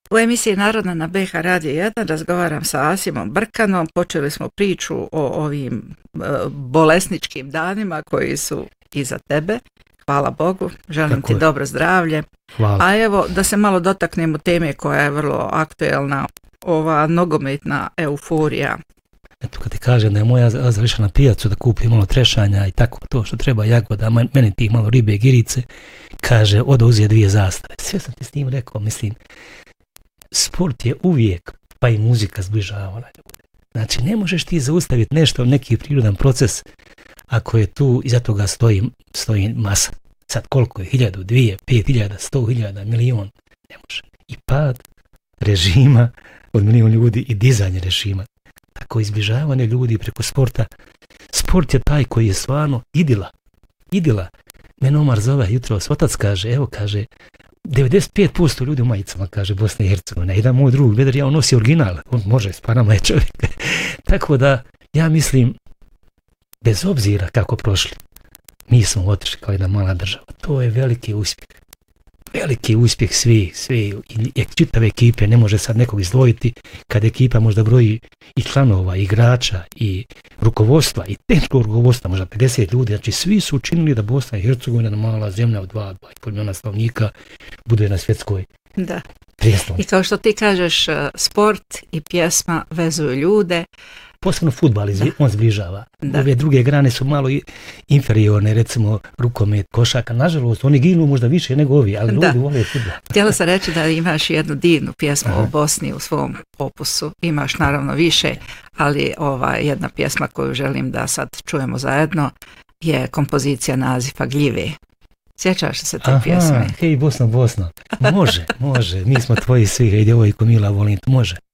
U emisiji Narodna na BH Radio 1 razgovaram sa Asimom Brkanom. Počeli smo priču o ovim bolesničkim danima koji su iza tebe. Hvala Bogu, želim ti dobro zdravlje. Hvala. A evo da se malo dotaknemo teme koja je vrlo aktuelna, ova nogometna euforija. Eto, kad ti kažem da je moja završila na pijacu da kupi malo trešanja i tako to što treba jagoda, meni tih malo ribe i girice, kaže, odo uzije 2 zastave. Sve sam ti s tim rekao, mislim, sport je uvijek, pa i muzika zbližavala ljude. Znači, ne možeš ti zaustaviti nešto, neki prirodan proces, ako je tu, iza toga stoji masa. Sad koliko je? 1000, 2, 5000, 100.000, milion? Ne može. I pad režima od milion ljudi i dizanje režima. Tako izbližavanje ljudi preko sporta. Sport je taj koji je stvarno idila. Mene Omar zove jutro, otac kaže, evo kaže, 95% ljudi u majicama, kaže Bosna i Hercegovina. Jedan moj drug, Vedar, on nosi original, on može, s parama je čovjek. Tako da, ja mislim, bez obzira kako prošli, mi smo otišli kao jedna mala država. To je veliki uspjeh. Veliki uspjeh svi i čitave ekipe, ne može sad nekog izdvojiti, kad ekipa možda broji i članova, i igrača, i rukovodstva, i tehničkog rukovodstva, možda 50 ljudi, znači svi su učinili da Bosna i Hercegovina, mala zemlja od 2,5 milijuna stanovnika, bude na svjetskoj prijestolnici. I kao što ti kažeš, sport i pjesma vezuju ljude. Posebno fudbal on zbližava. Ove druge grane su malo inferiorne, recimo rukomet, košaka. Nažalost, oni ginu možda više nego ovi, ali ljudi vole fudbal. Htjela sam reći da imaš jednu divnu pjesmu o Bosni u svom opusu. Imaš naravno više, ali jedna pjesma koju želim da sad čujemo zajedno je kompozicija Nazifa Gljive. Sjećaš se te pjesme? Hej Bosna. Može. Mi smo tvoji svi, hej djevojko mila, volim, može.